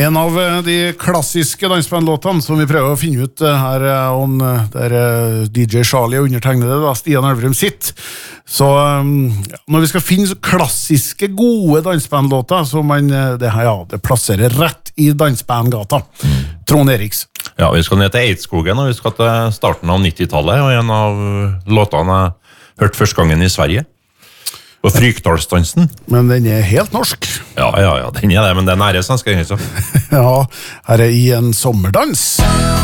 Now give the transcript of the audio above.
En av de klassiske dansbandlåtene som vi prøver å finne ut her, der DJ Charlie og undertegnede, da, Stian Elverum sitt. Så når vi skal finne klassiske, gode dansbandlåter, så det plasserer rett i dansbandgata. Trond Eriks. Ja, vi skal ned til Eidskogen, og vi skal til starten av 90-tallet, og en av låtene jeg hørte første gangen i Sverige. Og Frykdalsdansen. Men den helt norsk. Ja, den det, men den svenske, altså. Ja, her I en sommerdans.